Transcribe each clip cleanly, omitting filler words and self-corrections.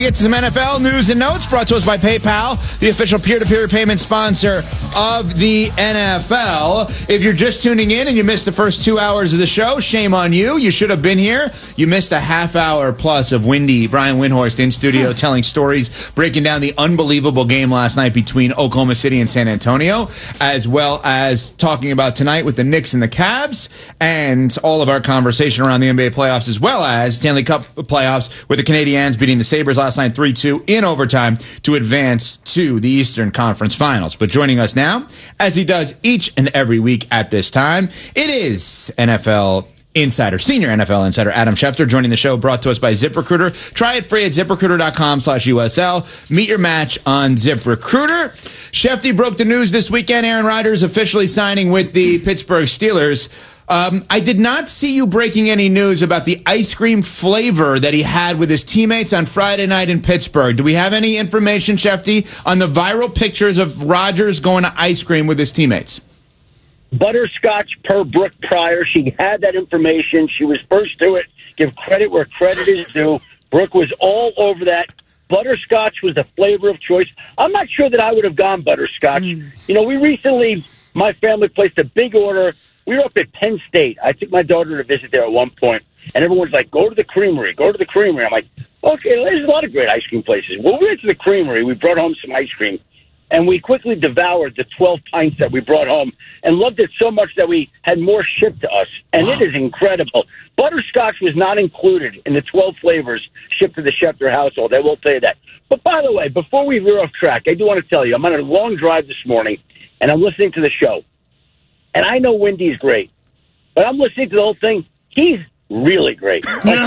Get to some NFL news and notes brought to us by PayPal, the official peer-to-peer payment sponsor of the NFL. If you're just tuning in and you missed the first 2 hours of the show, shame on you. You should have been here. You missed a half hour plus of Brian Windhorst in studio telling stories, breaking down the unbelievable game last night between Oklahoma City and San Antonio, as well as talking about tonight with the Knicks and the Cavs, and all of our conversation around the NBA playoffs, as well as Stanley Cup playoffs with the Canadiens beating the Sabres last night 3-2 in overtime to advance to the Eastern Conference Finals. But joining us now, as he does each and every week at this time, it is NFL insider, senior NFL insider Adam Schefter, joining the show, brought to us by ZipRecruiter. Try it free at ZipRecruiter.com/USL. Meet your match on ZipRecruiter. Shefty broke the news this weekend. Aaron Rodgers officially signing with the Pittsburgh Steelers. I did not see you breaking any news about the ice cream flavor that he had with his teammates on Friday night in Pittsburgh. Do we have any information, Shefty, on the viral pictures of Rodgers going to ice cream with his teammates? Butterscotch per Brooke Pryor. She had that information. She was first to it. Give credit where credit is due. Brooke was all over that. Butterscotch was the flavor of choice. I'm not sure that I would have gone butterscotch. You know, we recently, my family placed a big order. We were up at Penn State. I took my daughter to visit there at one point, and everyone's like, go to the Creamery, go to the Creamery. I'm like, okay, there's a lot of great ice cream places. Well, we went to the Creamery. We brought home some ice cream, and we quickly devoured the 12 pints that we brought home and loved it so much that we had more shipped to us, and it is incredible. Butterscotch was not included in the 12 flavors shipped to the Schefter household. I will tell you that. But by the way, before we veer off track, I do want to tell you, I'm on a long drive this morning, and I'm listening to the show. And I know Wendy's great, but I'm listening to the whole thing. He's really great.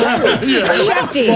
Shefty.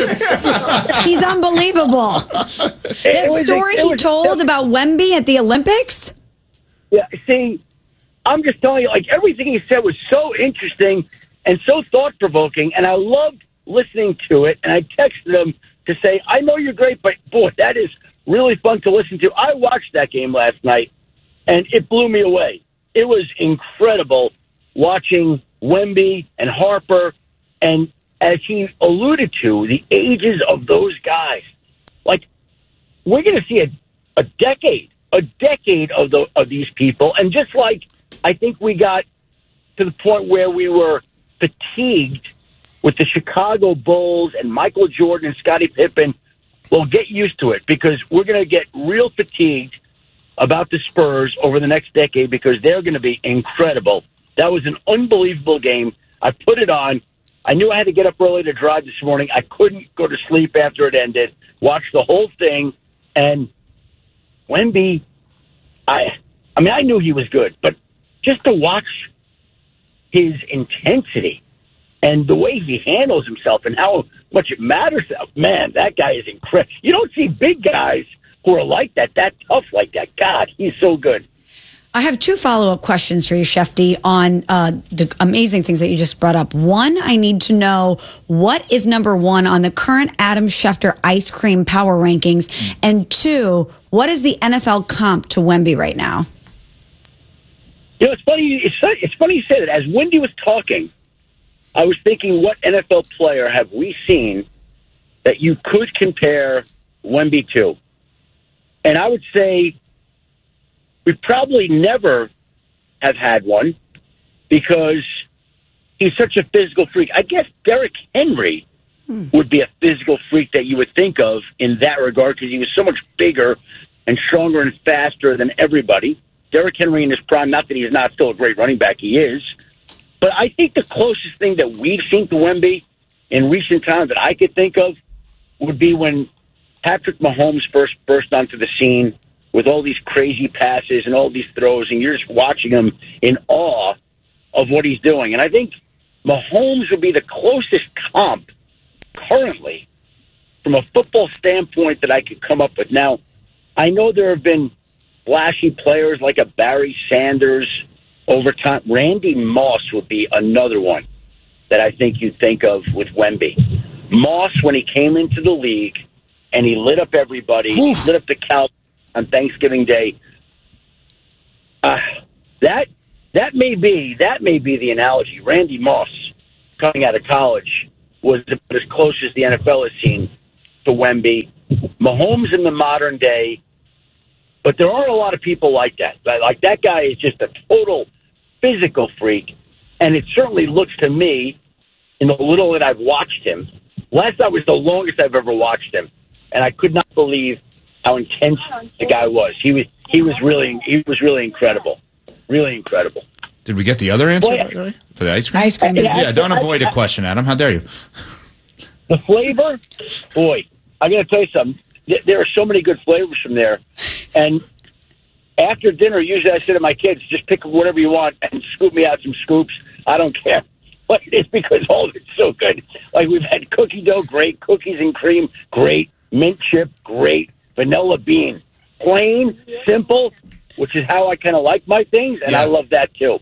Yes. He's unbelievable. That story he told about Wemby at the Olympics? Yeah, see, I'm just telling you, like, everything he said was so interesting and so thought-provoking, and I loved listening to it, and I texted him to say, I know you're great, but, boy, that is really fun to listen to. I watched that game last night, and it blew me away. It was incredible watching Wemby and Harper, and as he alluded to, the ages of those guys. Like, we're going to see a decade of these people. And just like I think we got to the point where we were fatigued with the Chicago Bulls and Michael Jordan and Scottie Pippen, well, get used to it, because we're going to get real fatigued about the Spurs over the next decade, because they're going to be incredible. That was an unbelievable game. I put it on. I knew I had to get up early to drive this morning. I couldn't go to sleep after it ended. Watched the whole thing. And Wemby, I mean, I knew he was good, but just to watch his intensity and the way he handles himself and how much it matters, man, that guy is incredible. You don't see big guys who are like that tough like that. God, he's so good. I have two follow-up questions for you, Shefty, on the amazing things that you just brought up. One, I need to know, what is number one on the current Adam Schefter ice cream power rankings? And two, what is the NFL comp to Wemby right now? You know, it's funny. It's funny you say that. As Wendy was talking, I was thinking, what NFL player have we seen that you could compare Wemby to? And I would say we probably never have had one, because he's such a physical freak. I guess Derrick Henry would be a physical freak that you would think of in that regard, because he was so much bigger and stronger and faster than everybody. Derrick Henry in his prime, not that he's not still a great running back, he is. But I think the closest thing that we've seen to Wemby in recent times that I could think of would be when Patrick Mahomes first burst onto the scene with all these crazy passes and all these throws, and you're just watching him in awe of what he's doing. And I think Mahomes would be the closest comp currently from a football standpoint that I could come up with. Now, I know there have been flashy players like a Barry Sanders over time. Randy Moss would be another one that I think you'd think of with Wemby. Moss, when he came into the league, and he lit up everybody. He lit up the couch on Thanksgiving Day. That may be the analogy. Randy Moss, coming out of college, was about as close as the NFL has seen to Wemby, Mahomes in the modern day. But there aren't a lot of people like that. Like, that guy is just a total physical freak. And it certainly looks to me, in the little that I've watched him, last night was the longest I've ever watched him. And I could not believe how intense the guy was. He was really incredible. Really incredible. Did we get the other answer for the ice cream? Ice cream. Yeah, don't avoid a question, Adam. How dare you? The flavor, boy, I got to tell you something. There are so many good flavors from there. And after dinner, usually I say to my kids, just pick whatever you want and scoop me out some scoops. I don't care what it is because all of it's so good. Like, we've had cookie dough, great. Cookies and cream, great. Mint chip, great. Vanilla bean. Plain, simple, which is how I kind of like my things, and I love that too.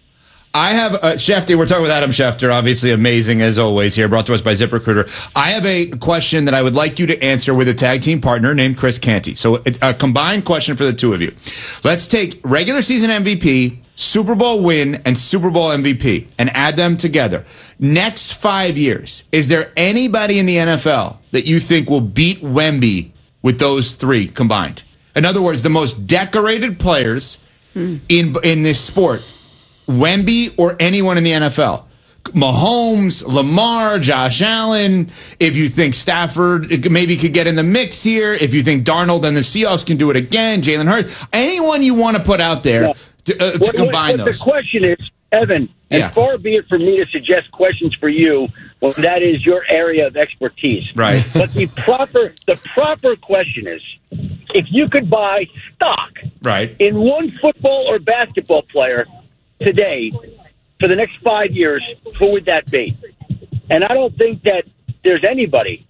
I have Shefty. We're talking with Adam Schefter, obviously amazing as always here, brought to us by ZipRecruiter. I have a question that I would like you to answer with a tag team partner named Chris Canty. So a combined question for the two of you. Let's take regular season MVP, Super Bowl win, and Super Bowl MVP and add them together. Next 5 years, is there anybody in the NFL that you think will beat Wemby with those three combined? In other words, the most decorated players in this sport. Wemby or anyone in the NFL. Mahomes, Lamar, Josh Allen. If you think Stafford maybe could get in the mix here. If you think Darnold and the Seahawks can do it again. Jalen Hurts. Anyone you want to put out there to combine those. The question is, Evan, and far be it for me to suggest questions for you when that is your area of expertise. Right. But the proper question is, if you could buy stock in one football or basketball player today for the next 5 years, who would that be? And I don't think that there's anybody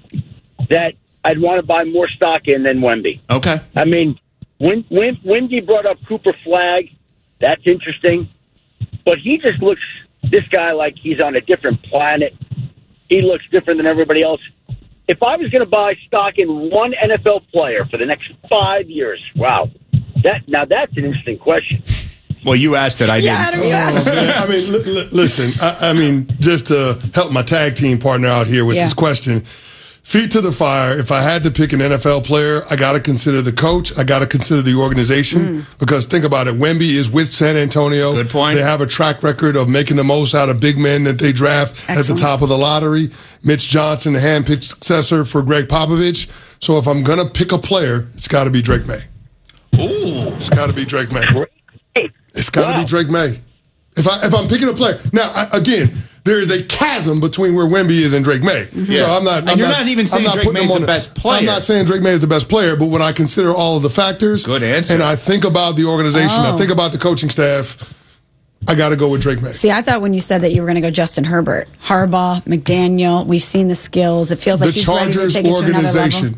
that I'd want to buy more stock in than Wemby. Okay. I mean, when Wemby brought up Cooper Flagg, that's interesting. But he just looks, this guy, like he's on a different planet. He looks different than everybody else. If I was going to buy stock in one NFL player for the next 5 years, wow. That's an interesting question. Well, you asked it. I didn't. I mean, listen. I mean, just to help my tag team partner out here with this question, feet to the fire. If I had to pick an NFL player, I got to consider the coach. I got to consider the organization because think about it. Wemby is with San Antonio. Good point. They have a track record of making the most out of big men that they draft at the top of the lottery. Mitch Johnson, the handpicked successor for Greg Popovich. So if I'm gonna pick a player, it's got to be Drake May. Ooh, it's got to be Drake May. It's got to be Drake May. If I'm picking a player now, again, there is a chasm between where Wemby is and Drake May. So I'm not. And you're not even saying Drake May is the best player. I'm not saying Drake May is the best player, but when I consider all of the factors, good answer, and I think about the organization, I think about the coaching staff, I got to go with Drake May. See, I thought when you said that you were going to go Justin Herbert, Harbaugh, McDaniel. We've seen the skills. It feels like he's ready to take it to another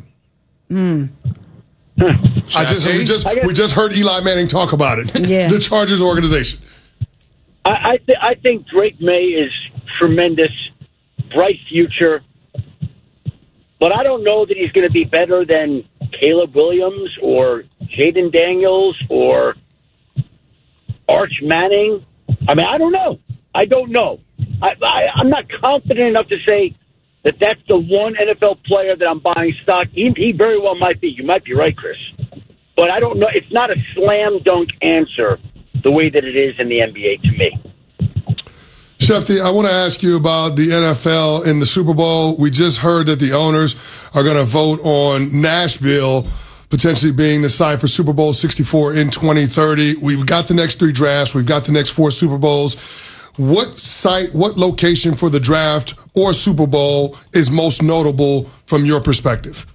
level. We just heard Eli Manning talk about it. The Chargers organization. I think Drake May is tremendous, bright future, but I don't know that he's going to be better than Caleb Williams or Jaden Daniels or Arch Manning. I mean, I don't know. I'm not confident enough to say that that's the one NFL player that I'm buying stock. He very well might be. You might be right, Chris. But I don't know. It's not a slam dunk answer the way that it is in the NBA to me. Shefty, I want to ask you about the NFL in the Super Bowl. We just heard that the owners are going to vote on Nashville potentially being the site for Super Bowl 64 in 2030. We've got the next 3 drafts. We've got the next 4 Super Bowls. What site, what location for the draft or Super Bowl is most notable from your perspective?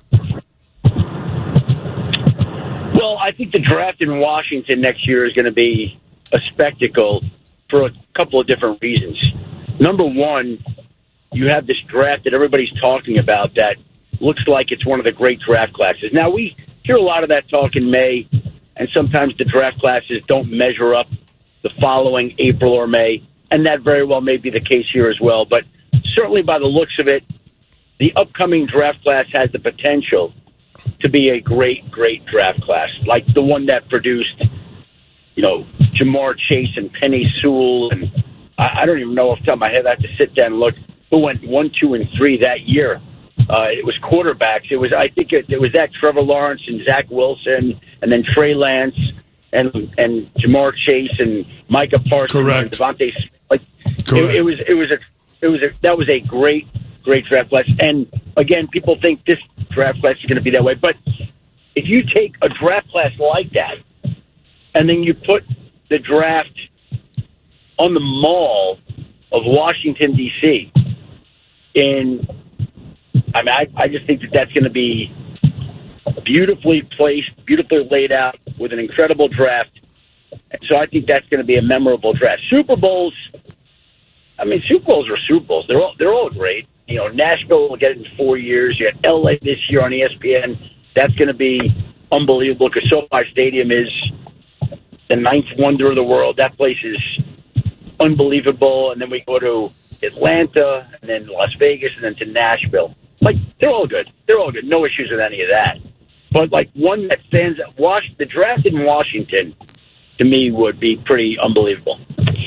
Well, I think the draft in Washington next year is going to be a spectacle for a couple of different reasons. Number one, you have this draft that everybody's talking about that looks like it's one of the great draft classes. Now, we hear a lot of that talk in May, and sometimes the draft classes don't measure up the following April or May. And that very well may be the case here as well. But certainly by the looks of it, the upcoming draft class has the potential to be a great, great draft class, like the one that produced, Jamar Chase and Penny Sewell. And I don't even know off the top of my head. I have to sit down and look who went 1, 2, and 3 that year. It was quarterbacks. It was, I think it was that Trevor Lawrence and Zach Wilson, and then Trey Lance and Jamar Chase and Micah Parsons and Devontae. Like that was a great draft class. And again, people think this draft class is going to be that way, but if you take a draft class like that and then you put the draft on the Mall of Washington D.C. I just think that that's going to be beautifully placed, beautifully laid out with an incredible draft. And so I think that's going to be a memorable draft. Super Bowls are Super Bowls. They're all great. You know, Nashville will get it in 4 years. You got LA this year on ESPN. That's going to be unbelievable because SoFi Stadium is the ninth wonder of the world. That place is unbelievable. And then we go to Atlanta and then Las Vegas and then to Nashville. Like, they're all good. They're all good. No issues with any of that. But, like, one that stands out, the draft in Washington, to me, would be pretty unbelievable.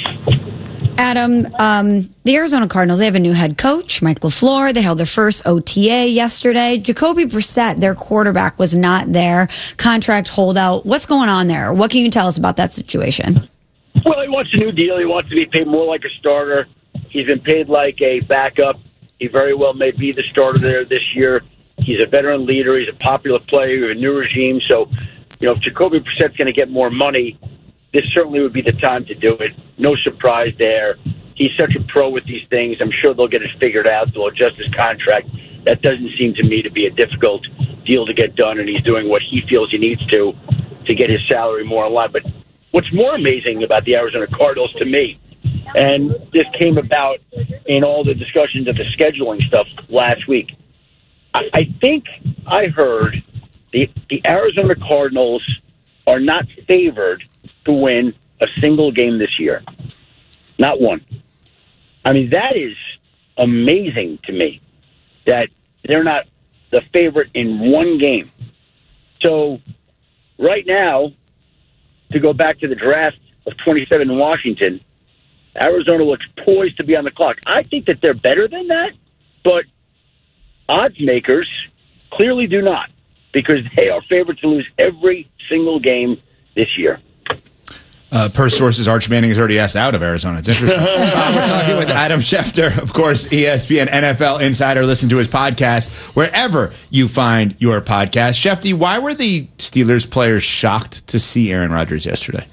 Adam, the Arizona Cardinals, they have a new head coach, Mike LaFleur. They held their first OTA yesterday. Jacoby Brissett, their quarterback, was not there. Contract holdout. What's going on there? What can you tell us about that situation? Well, he wants a new deal. He wants to be paid more like a starter. He's been paid like a backup. He very well may be the starter there this year. He's a veteran leader. He's a popular player, a new regime. So, you know, if Jacoby Brissett's going to get more money, this certainly would be the time to do it. No surprise there. He's such a pro with these things. I'm sure they'll get it figured out. They'll adjust his contract. That doesn't seem to me to be a difficult deal to get done, and he's doing what he feels he needs to get his salary more in line. But what's more amazing about the Arizona Cardinals to me, and this came about in all the discussions of the scheduling stuff last week, I think I heard the Arizona Cardinals are not favored to win a single game this year. Not one. I mean, that is amazing to me that they're not the favorite in one game. So right now, to go back to the draft of 27 in Washington, Arizona looks poised to be on the clock. I think that they're better than that, but odds makers clearly do not, because they are favored to lose every single game this year. Per sources, Arch Manning is already asked out of Arizona. It's interesting. We're talking with Adam Schefter, of course, ESPN NFL insider. Listen to his podcast wherever you find your podcast. Schefty, why were the Steelers players shocked to see Aaron Rodgers yesterday?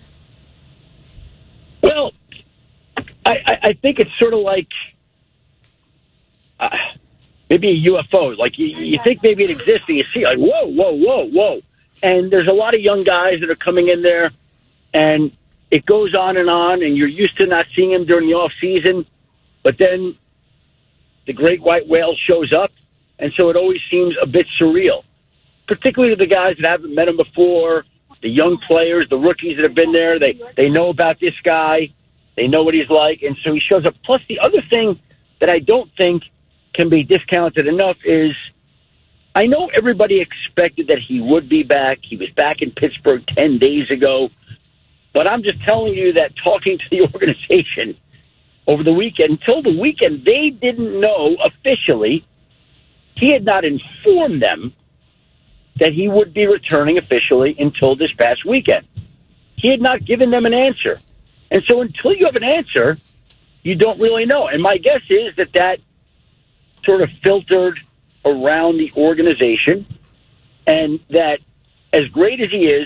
Well, I think it's sort of like maybe a UFO. Like you think maybe it exists, and you see like, whoa. And there's a lot of young guys that are coming in there, and it goes on, and you're used to not seeing him during the off season, but then the great white whale shows up, and so it always seems a bit surreal, particularly to the guys that haven't met him before, the young players, the rookies that have been there. They know about this guy. They know what he's like, and so he shows up. Plus, the other thing that I don't think can be discounted enough is I know everybody expected that he would be back. He was back in Pittsburgh 10 days ago. But I'm just telling you that talking to the organization over the weekend, until the weekend, they didn't know officially. He had not informed them that he would be returning officially until this past weekend. He had not given them an answer. And so until you have an answer, you don't really know. And my guess is that sort of filtered around the organization, and that as great as he is,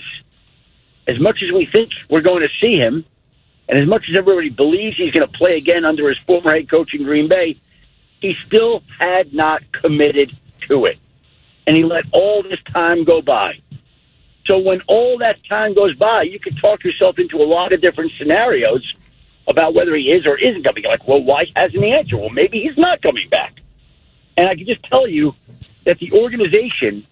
as much as we think we're going to see him, and as much as everybody believes he's going to play again under his former head coach in Green Bay, he still had not committed to it. And he let all this time go by. So when all that time goes by, you can talk yourself into a lot of different scenarios about whether he is or isn't coming back. Like, well, why hasn't he answered? Well, maybe he's not coming back. And I can just tell you that the organization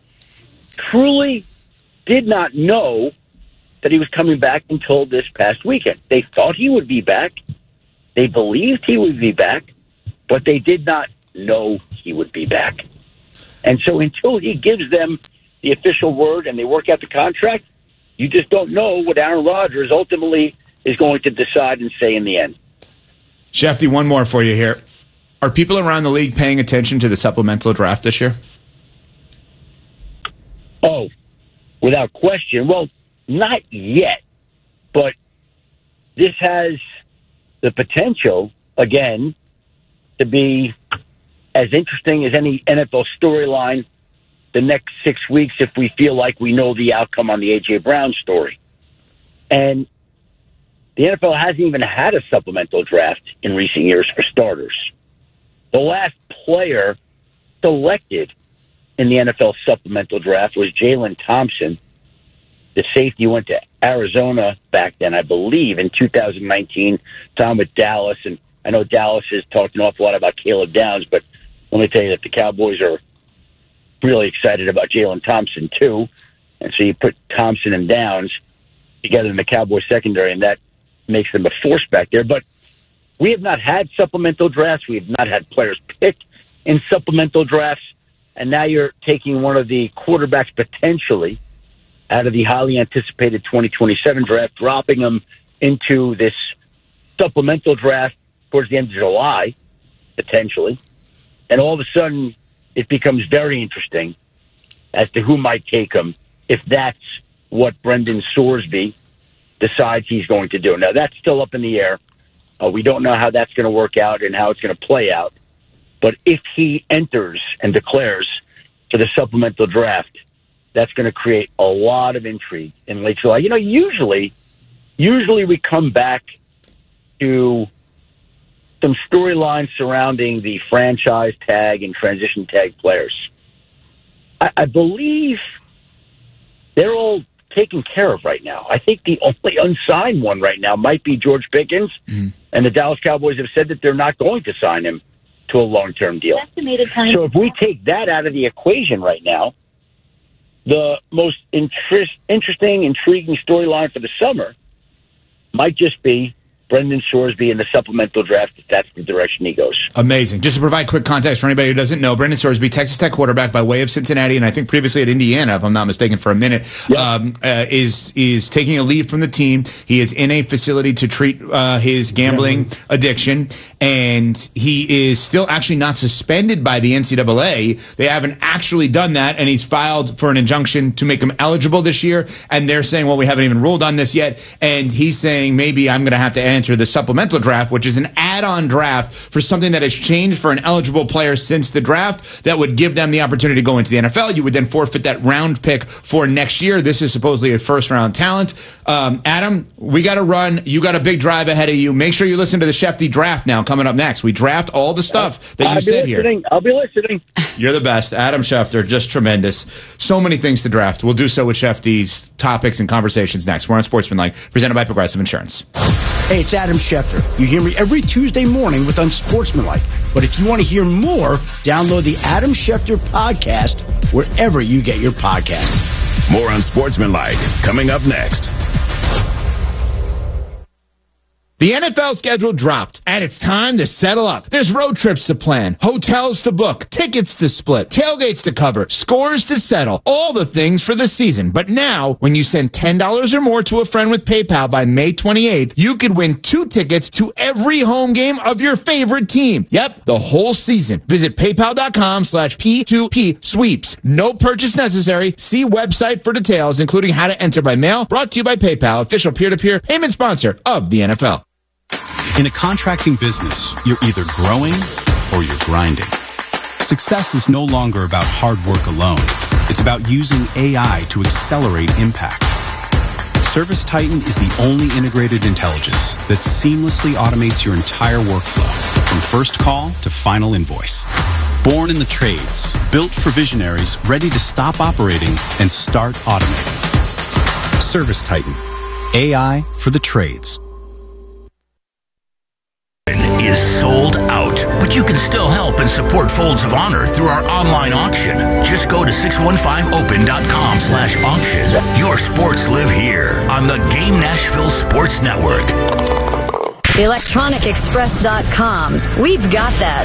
truly did not know that he was coming back until this past weekend. They thought he would be back. They believed he would be back, but they did not know he would be back. And so until he gives them the official word and they work out the contract, you just don't know what Aaron Rodgers ultimately is going to decide and say in the end. Schefty, one more for you here. Are people around the league paying attention to the supplemental draft this year? Oh, without question. Well, not yet, but this has the potential, again, to be as interesting as any NFL storyline the next 6 weeks if we feel like we know the outcome on the A.J. Brown story. And the NFL hasn't even had a supplemental draft in recent years for starters. The last player selected in the NFL supplemental draft was Jalen Thompson. The safety went to Arizona back then, I believe, in 2019, time with Dallas. And I know Dallas has talked an awful lot about Caleb Downs, but let me tell you that the Cowboys are really excited about Jalen Thompson, too. And so you put Thompson and Downs together in the Cowboys secondary, and that makes them a force back there. But we have not had supplemental drafts. We have not had players picked in supplemental drafts. And now you're taking one of the quarterbacks potentially out of the highly anticipated 2027 draft, dropping them into this supplemental draft towards the end of July, potentially. And all of a sudden, it becomes very interesting as to who might take him if that's what Brendan Sorsby decides he's going to do. Now, that's still up in the air. We don't know how that's going to work out and how it's going to play out. But if he enters and declares for the supplemental draft, that's going to create a lot of intrigue in late July. You know, usually we come back to some storylines surrounding the franchise tag and transition tag players. I believe they're all taken care of right now. I think the only unsigned one right now might be George Pickens, and the Dallas Cowboys have said that they're not going to sign him to a long-term deal. So if we take that out of the equation right now, the most interesting, intriguing storyline for the summer might just be Brendan Sorsby in the supplemental draft, if that's the direction he goes. Amazing. Just to provide quick context for anybody who doesn't know, Brendan Sorsby, Texas Tech quarterback by way of Cincinnati, and I think previously at Indiana, if I'm not mistaken, for a minute, is taking a leave from the team. He is in a facility to treat his gambling addiction, and he is still actually not suspended by the NCAA. They haven't actually done that, and he's filed for an injunction to make him eligible this year, and they're saying, well, we haven't even ruled on this yet, and he's saying, maybe I'm going to have to enter the supplemental draft, which is an add-on draft for something that has changed for an eligible player since the draft that would give them the opportunity to go into the NFL. You would then forfeit that round pick for next year. This is supposedly a first-round talent. Adam, we got to run. You got a big drive ahead of you. Make sure you listen to the Shefty draft now coming up next. We draft all the stuff that you said here. I'll be listening. You're the best. Adam Schefter, just tremendous. So many things to draft. We'll do so with Shefty's topics and conversations next. We're on Sportsmanlike, presented by Progressive Insurance. Hey, it's Adam Schefter. You hear me every Tuesday morning with Unsportsmanlike. But if you want to hear more, download the Adam Schefter podcast wherever you get your podcast. More Unsportsmanlike coming up next. The NFL schedule dropped, and it's time to settle up. There's road trips to plan, hotels to book, tickets to split, tailgates to cover, scores to settle, all the things for the season. But now, when you send $10 or more to a friend with PayPal by May 28th, you could win 2 tickets to every home game of your favorite team. Yep, the whole season. Visit paypal.com/P2P sweeps. No purchase necessary. See website for details, including how to enter by mail. Brought to you by PayPal, official peer-to-peer payment sponsor of the NFL. In a contracting business, you're either growing or you're grinding. Success is no longer about hard work alone. It's about using AI to accelerate impact. ServiceTitan is the only integrated intelligence that seamlessly automates your entire workflow, from first call to final invoice. Born in the trades, built for visionaries ready to stop operating and start automating. ServiceTitan, AI for the trades. Is sold out, but you can still help and support Folds of Honor through our online auction. Just go to 615open.com/auction. Your sports live here on the Game Nashville Sports Network. ElectronicExpress.com. We've got that.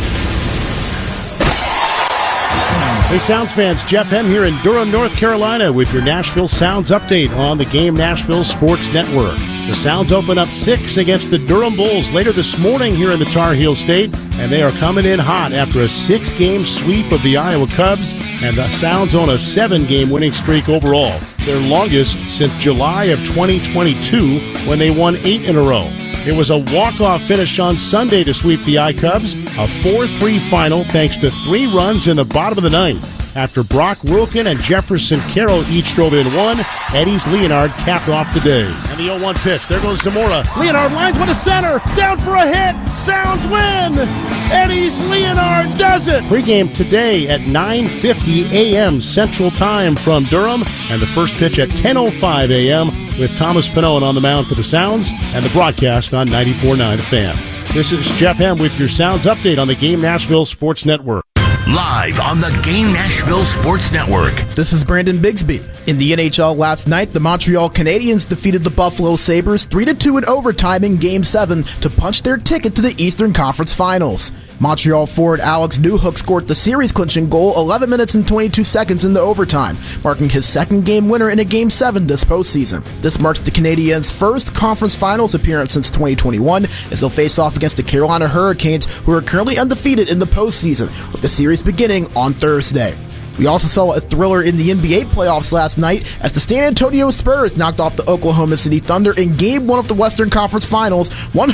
Hey, Sounds fans, Jeff M. here in Durham, North Carolina with your Nashville Sounds update on the Game Nashville Sports Network. The Sounds open up 6 against the Durham Bulls later this morning here in the Tar Heel State, and they are coming in hot after a 6-game sweep of the Iowa Cubs, and the Sounds on a 7-game winning streak overall, their longest since July of 2022 when they won 8 in a row. It was a walk-off finish on Sunday to sweep the I-Cubs, a 4-3 final thanks to 3 runs in the bottom of the ninth. After Brock Wilkin and Jefferson Carroll each drove in 1, Eddie's Leonard capped off the day. And the 0-1 pitch. There goes Zamora. Leonard lines one to center. Down for a hit. Sounds win. Eddie's Leonard does it. Pre-game today at 9:50 a.m. Central Time from Durham. And the first pitch at 10:05 a.m. with Thomas Pannone on the mound for the Sounds and the broadcast on 94.9 The Fan. This is Jeff M. with your Sounds update on the Game Nashville Sports Network. Live on the Game Nashville Sports Network. This is Brandon Bigsby. In the NHL last night, the Montreal Canadiens defeated the Buffalo Sabres 3-2 in overtime in Game 7 to punch their ticket to the Eastern Conference Finals. Montreal forward Alex Newhook scored the series-clinching goal 11 minutes and 22 seconds into overtime, marking his second game winner in a Game 7 this postseason. This marks the Canadiens' first conference finals appearance since 2021, as they'll face off against the Carolina Hurricanes, who are currently undefeated in the postseason, with the series beginning on Thursday. We also saw a thriller in the NBA playoffs last night as the San Antonio Spurs knocked off the Oklahoma City Thunder in Game 1 of the Western Conference Finals,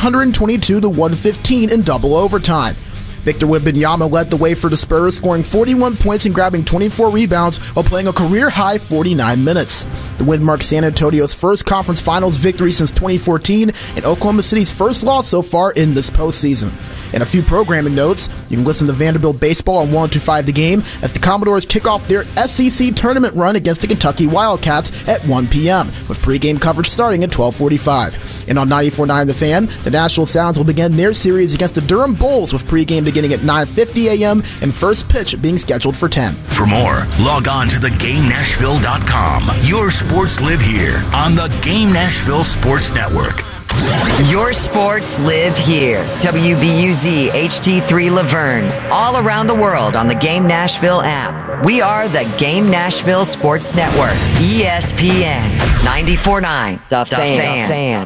122-115 in double overtime. Victor Wembanyama led the way for the Spurs, scoring 41 points and grabbing 24 rebounds while playing a career-high 49 minutes. The win marks San Antonio's first conference finals victory since 2014 and Oklahoma City's first loss so far in this postseason. And a few programming notes. You can listen to Vanderbilt baseball on 102.5 The Game as the Commodores kick off their SEC tournament run against the Kentucky Wildcats at 1 p.m., with pregame coverage starting at 12:45. And on 94.9 The Fan, the Nashville Sounds will begin their series against the Durham Bulls with pregame beginning at 9:50 a.m. and first pitch being scheduled for 10. For more, log on to thegamenashville.com. Your sports live here on the Game Nashville Sports Network. Your sports live here. WBUZ HD3 Laverne. All around the world on the Game Nashville app. We are the Game Nashville Sports Network. ESPN 94.9 The Fan.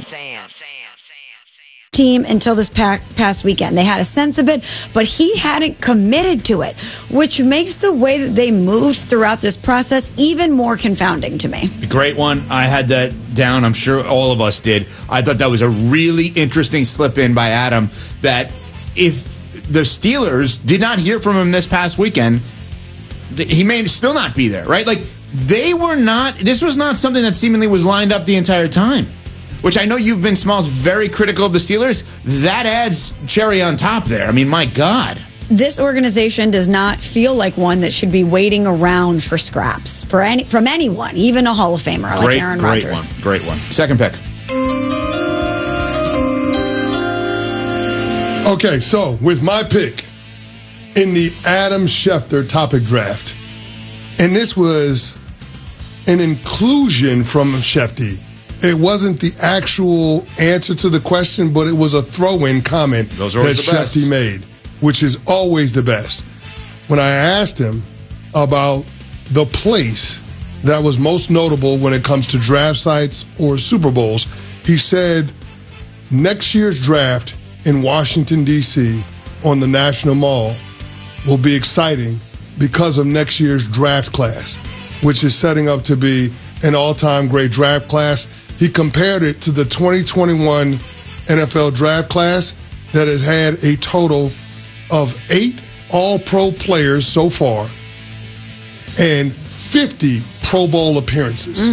Team until this past weekend. They had a sense of it, but he hadn't committed to it, which makes the way that they moved throughout this process even more confounding to me. Great one. I had that down. I'm sure all of us did. I thought that was a really interesting slip in by Adam, that if the Steelers did not hear from him this past weekend, he may still not be there, right? Like, they were not, this was not something that seemingly was lined up the entire time. Which I know you've been, Smalls, very critical of the Steelers. That adds cherry on top there. I mean, my God. This organization does not feel like one that should be waiting around for scraps from anyone, even a Hall of Famer like Aaron Rodgers. Great one. Second pick. Okay, so with my pick in the Adam Schefter topic draft, and this was an inclusion from Shefty. It wasn't the actual answer to the question, but it was a throw-in comment that Shefty made, which is always the best. When I asked him about the place that was most notable when it comes to draft sites or Super Bowls, he said next year's draft in Washington, D.C. on the National Mall will be exciting because of next year's draft class, which is setting up to be an all-time great draft class. He compared it to the 2021 NFL draft class that has had a total of 8 all-pro players so far and 50 Pro Bowl appearances.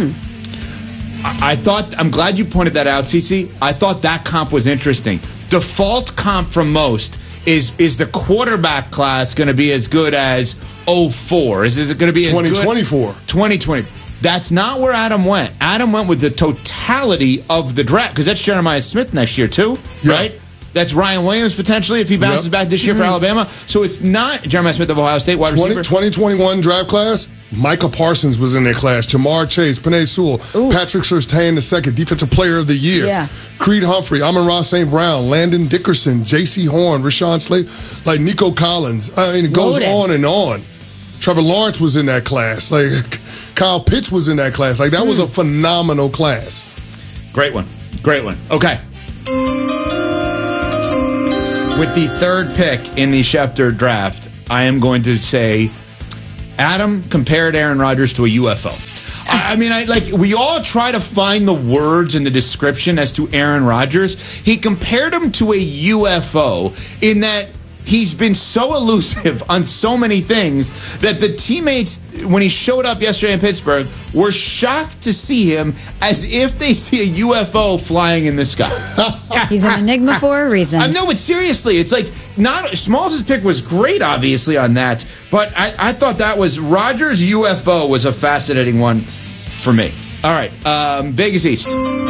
I'm glad you pointed that out, CeCe. I thought that comp was interesting. Default comp from most is the quarterback class going to be as good as 04? Is it going to be 2024? 2020. That's not where Adam went. Adam went with the totality of the draft, because that's Jeremiah Smith next year too, right? That's Ryan Williams potentially if he bounces back this year for Alabama. So it's not Jeremiah Smith of Ohio State, wide receiver. 2021 draft class, Micah Parsons was in their class. Jamar Chase, Penei Sewell, Patrick Surtain II, Defensive Player of the Year. Creed Humphrey, Amon-Ra St. Brown, Landon Dickerson, J.C. Horn, Rashawn Slade, like Nico Collins. I mean, it goes on and on. Trevor Lawrence was in that class. Like, Kyle Pitts was in that class. Like, that was a phenomenal class. Great one. Great one. Okay. With the third pick in the Schefter draft, I am going to say Adam compared Aaron Rodgers to a UFO. I mean, we all try to find the words in the description as to Aaron Rodgers. He compared him to a UFO in that he's been so elusive on so many things that the teammates, when he showed up yesterday in Pittsburgh, were shocked to see him as if they see a UFO flying in the sky. He's an enigma for a reason. No, but seriously, it's like Smalls' pick was great, obviously, on that, but I thought that was Rodgers' UFO was a fascinating one for me. All right, Vegas East.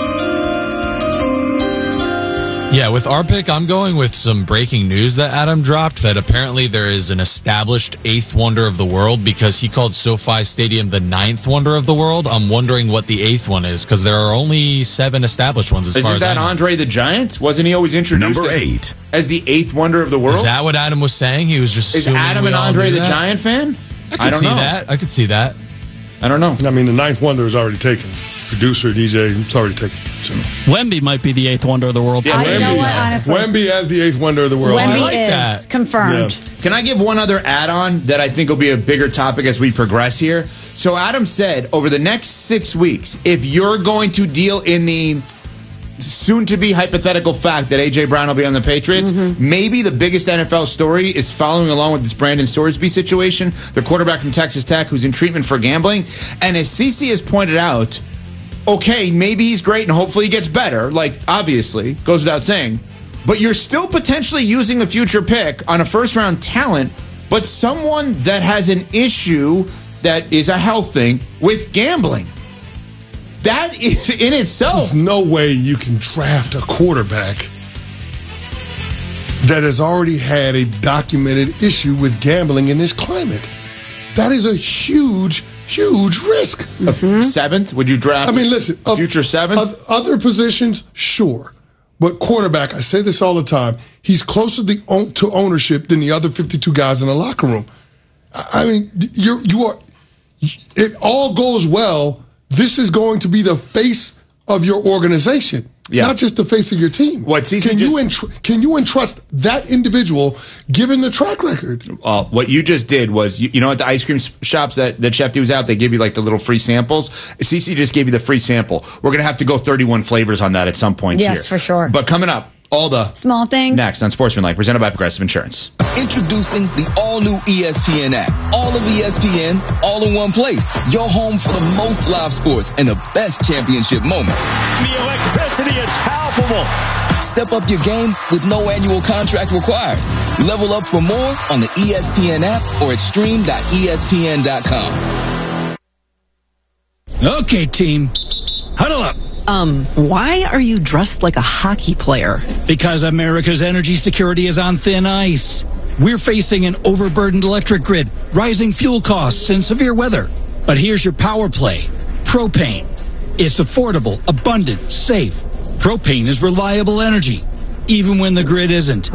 Yeah, with our pick, I'm going with some breaking news that Adam dropped, that apparently there is an established 8th wonder of the world because he called SoFi Stadium the 9th wonder of the world. I'm wondering what the 8th one is because there are only 7 established ones as far as I know. Isn't that Andre the Giant? Wasn't he always introduced Number 8 as the 8th wonder of the world? Is that what Adam was saying? He was just Is Adam an Andre the Giant fan? I don't know. I could see that. I don't know. I mean, the 9th wonder is already taken. Producer, DJ, it's already taken. So. Wemby might be the 8th wonder of the world. Yeah, you know what, honestly? Wemby as the 8th wonder of the world. Wemby I like is that. confirmed. Yeah. Can I give one other add-on that I think will be a bigger topic as we progress here? So Adam said over the next 6 weeks, if you're going to deal in the soon-to-be hypothetical fact that A.J. Brown will be on the Patriots, maybe the biggest NFL story is following along with this Brandon Sorsby situation, the quarterback from Texas Tech who's in treatment for gambling. And as CeCe has pointed out, okay, maybe he's great and hopefully he gets better, like, obviously, goes without saying. But you're still potentially using a future pick on a first-round talent, but someone that has an issue that is a health thing with gambling. That is in itself. There's no way you can draft a quarterback that has already had a documented issue with gambling in this climate. That is a huge risk. 7th? Would you draft? I mean, listen, future 7th? Other positions, sure. But quarterback, I say this all the time, he's closer to ownership than the other 52 guys in the locker room. I mean, you are. It all goes well. This is going to be the face of your organization, not just the face of your team. Can you entrust that individual given the track record? What you just did was, you know, at the ice cream shops that Shefty was out, they give you like the little free samples. CeCe just gave you the free sample. We're going to have to go 31 flavors on that at some point here. Yes, for sure. But coming up, all the small things next on Sportsmanlike, presented by Progressive Insurance. Introducing the all-new ESPN app. All of ESPN, all in one place. Your home for the most live sports and the best championship moments. The electricity is palpable. Step up your game with no annual contract required. Level up for more on the ESPN app or at stream.espn.com. Okay, team. Huddle up. Why are you dressed like a hockey player? Because America's energy security is on thin ice. We're facing an overburdened electric grid, rising fuel costs, and severe weather. But here's your power play. Propane. It's affordable, abundant, safe. Propane is reliable energy, even when the grid isn't.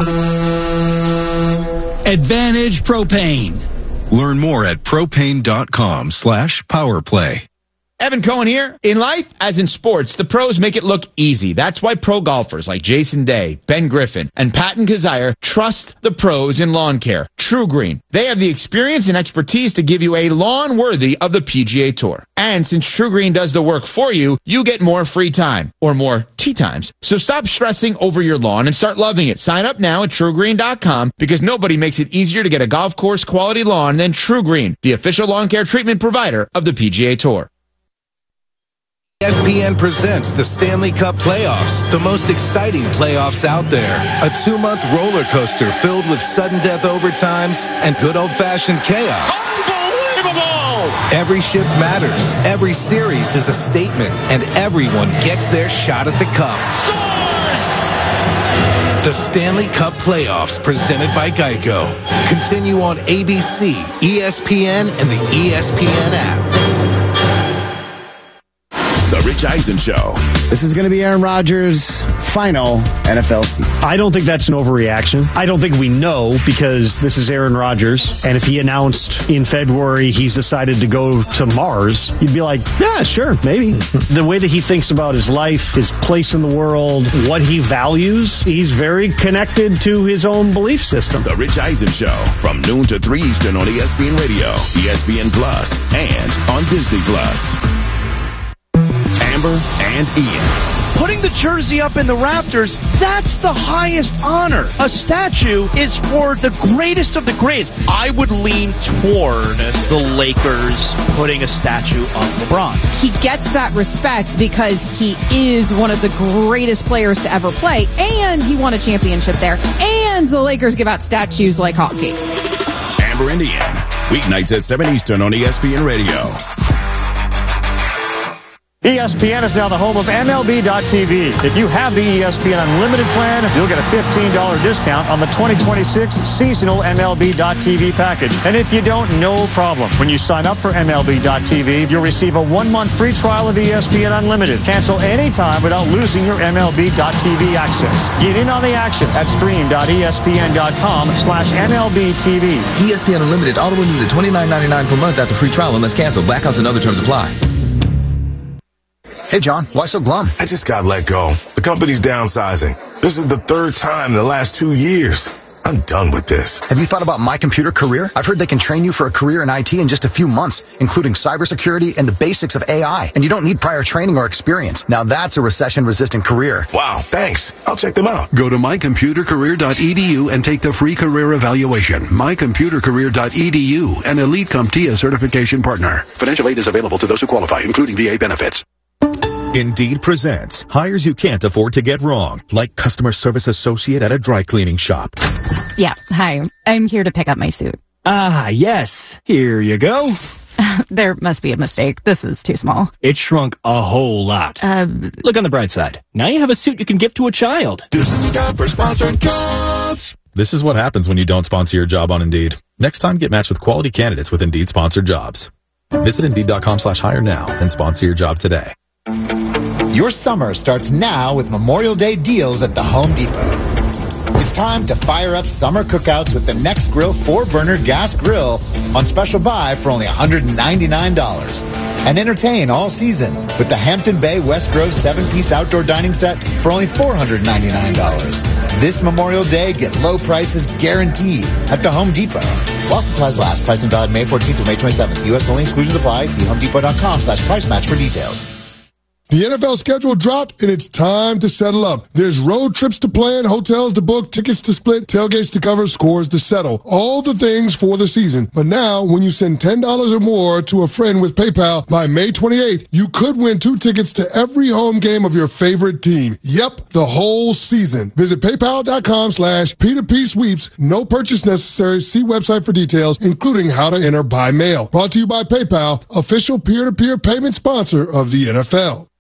Advantage Propane. Learn more at propane.com/powerplay. Evan Cohen here. In life, as in sports, the pros make it look easy. That's why pro golfers like Jason Day, Ben Griffin, and Patton Kazire trust the pros in lawn care. True Green. They have the experience and expertise to give you a lawn worthy of the PGA Tour. And since True Green does the work for you, you get more free time, or more tee times. So stop stressing over your lawn and start loving it. Sign up now at TrueGreen.com because nobody makes it easier to get a golf course quality lawn than True Green, the official lawn care treatment provider of the PGA Tour. ESPN presents the Stanley Cup Playoffs, the most exciting playoffs out there. A 2-month roller coaster filled with sudden death overtimes and good old-fashioned chaos. Unbelievable! Every shift matters, every series is a statement, and everyone gets their shot at the cup. Scores! The Stanley Cup Playoffs, presented by Geico. Continue on ABC, ESPN, and the ESPN app. The Rich Eisen Show. This is going to be Aaron Rodgers' final NFL season. I don't think that's an overreaction. I don't think we know because this is Aaron Rodgers. And if he announced in February he's decided to go to Mars, you'd be like, yeah, sure, maybe. The way that he thinks about his life, his place in the world, what he values, he's very connected to his own belief system. The Rich Eisen Show from noon to 3 Eastern on ESPN Radio, ESPN Plus, and on Disney Plus. Amber and Ian. Putting the jersey up in the rafters, that's the highest honor. A statue is for the greatest of the greatest. I would lean toward the Lakers putting a statue of LeBron. He gets that respect because he is one of the greatest players to ever play, and he won a championship there, and the Lakers give out statues like hotcakes. Amber and Ian, weeknights at 7 Eastern on ESPN Radio. ESPN is now the home of MLB.tv. If you have the ESPN Unlimited plan, you'll get a $15 discount on the 2026 seasonal MLB.tv package. And if you don't, no problem. When you sign up for MLB.tv, you'll receive a 1-month free trial of ESPN Unlimited. Cancel anytime without losing your MLB.tv access. Get in on the action at stream.espn.com/MLBTV. ESPN Unlimited auto renews at $29.99 per month after free trial unless canceled. Blackouts and other terms apply. Hey, John, why so glum? I just got let go. The company's downsizing. This is the third time in the last 2 years. I'm done with this. Have you thought about My Computer Career? I've heard they can train you for a career in IT in just a few months, including cybersecurity and the basics of AI. And you don't need prior training or experience. Now that's a recession-resistant career. Wow, thanks. I'll check them out. Go to mycomputercareer.edu and take the free career evaluation. Mycomputercareer.edu, an Elite CompTIA certification partner. Financial aid is available to those who qualify, including VA benefits. Indeed presents hires you can't afford to get wrong, like customer service associate at a dry cleaning shop. Yeah, hi. I'm here to pick up my suit. Ah, yes. Here you go. There must be a mistake. This is too small. It shrunk a whole lot. Look on the bright side. Now you have a suit you can give to a child. This is a job for sponsored jobs. This is what happens when you don't sponsor your job on Indeed. Next time, get matched with quality candidates with Indeed sponsored jobs. Visit Indeed.com/hire now and sponsor your job today. Your summer starts now with Memorial Day deals at the Home Depot. It's time to fire up summer cookouts with the Next Grill 4-burner gas grill on special buy for only $199. And entertain all season with the Hampton Bay West Grove 7-piece outdoor dining set for only $499. This Memorial Day, get low prices guaranteed at the Home Depot. While supplies last, pricing valid May 14th through May 27th. U.S. only, exclusions apply. See homedepot.com/price match for details. The NFL schedule dropped, and it's time to settle up. There's road trips to plan, hotels to book, tickets to split, tailgates to cover, scores to settle. All the things for the season. But now, when you send $10 or more to a friend with PayPal by May 28th, you could win 2 tickets to every home game of your favorite team. Yep, the whole season. Visit paypal.com/P2P sweeps. No purchase necessary. See website for details, including how to enter by mail. Brought to you by PayPal, official peer-to-peer payment sponsor of the NFL.